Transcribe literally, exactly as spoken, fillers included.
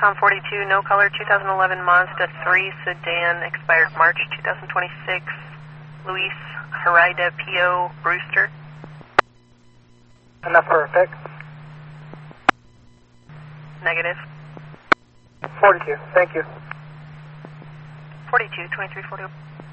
Tom forty-two, no color, two thousand eleven Mazda three sedan, expired March two thousand twenty-six. Luis Harida P O Brewster. Enough for a pick. Negative. forty-two, thank you. forty-two, twenty-three forty.